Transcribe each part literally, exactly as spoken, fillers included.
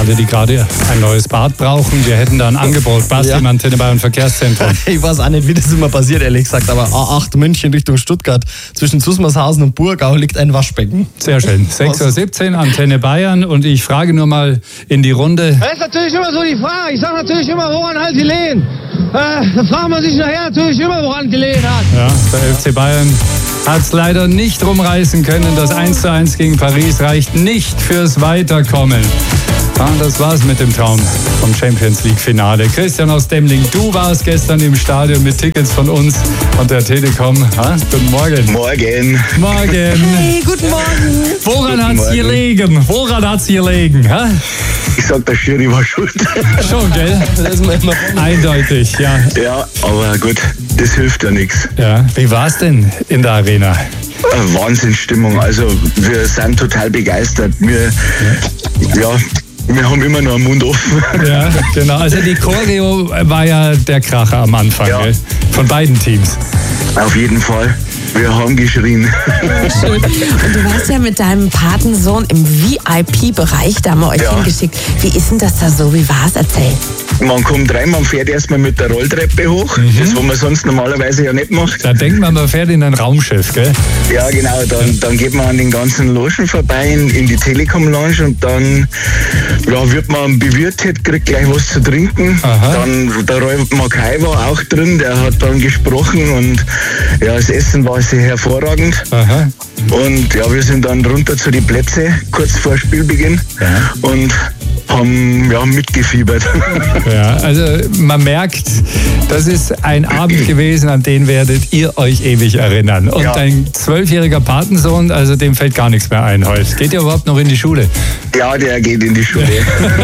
alle, die gerade ein neues Bad brauchen. Wir hätten da ein Angebot. Basti Ja. im Antenne Bayern Verkehrszentrum. Ich weiß auch nicht, wie das immer passiert, ehrlich gesagt, aber A acht München Richtung Stuttgart, zwischen Susmarshausen und Burgau liegt ein Waschbecken. Sehr schön. sechs Uhr siebzehn, Antenne Bayern. Und ich frage nur mal in die Runde. Das ist natürlich immer so die Frage. Ich sage natürlich immer, woran halt die Lehen. Äh, da fragt man sich nachher natürlich immer, woran die Lehen hat. Ja, der F C Bayern hat es leider nicht rumreißen können. Das eins zu eins gegen Paris reicht nicht fürs Weiterkommen. Ja, das war's mit dem Traum vom Champions League Finale. Christian aus Demling, du warst gestern im Stadion mit Tickets von uns und der Telekom. Ha? Guten Morgen. Morgen. Morgen. Hey, guten Morgen. Woran hat's Morgen. gelegen? Woran hat's gelegen? Ha? Ich sag, der Schiri war schuld. Schon, gell? Das ist mir immer Eindeutig, ja. Ja, aber gut, das hilft ja nichts. ja. Wie war's denn in der Arena? Wahnsinnsstimmung. Also wir sind total begeistert. Wir, ja, wir haben immer noch einen Mund offen. Ja, genau. Also die Choreo war ja der Kracher am Anfang, Ja. gell? Von beiden Teams. Auf jeden Fall. Wir haben geschrien. Schön. Und du warst ja mit deinem Patensohn im V I P-Bereich, da haben wir euch Ja. hingeschickt. Wie ist denn das da so? Wie war's? Erzähl. Man kommt rein, man fährt erstmal mit der Rolltreppe hoch. Das, was man sonst normalerweise ja nicht macht. Da denkt man, man fährt in ein Raumschiff, gell? Ja, genau. Dann, dann geht man an den ganzen Logen vorbei in, in die Telekom-Lounge und dann ja, wird man bewirtet, kriegt gleich was zu trinken. Aha. Dann der Roy Mackay war auch drin, der hat dann gesprochen und ja, das Essen war sehr hervorragend. Aha. Und ja, wir sind dann runter zu den Plätzen, kurz vor Spielbeginn Ja. und haben ja, mitgefiebert. Ja, also man merkt, das ist ein Abend gewesen, an den werdet ihr euch ewig erinnern. Und Ja. dein zwölfjähriger Patensohn, also dem fällt gar nichts mehr ein heute. Geht der überhaupt noch in die Schule? Ja, der geht in die Schule.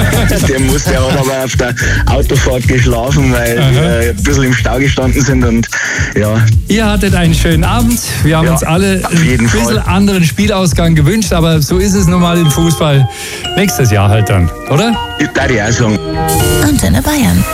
der muss, der hat aber auf der Autofahrt geschlafen, weil Aha. wir ein bisschen im Stau gestanden sind und ja, Ihr hattet einen schönen Abend. Wir haben Ja, uns alle auf jeden ein bisschen Fall. anderen Spielausgang gewünscht, aber so ist es nun mal im Fußball. Nächstes Jahr halt dann, oder? ich darf ich auch sagen. Antenne Bayern.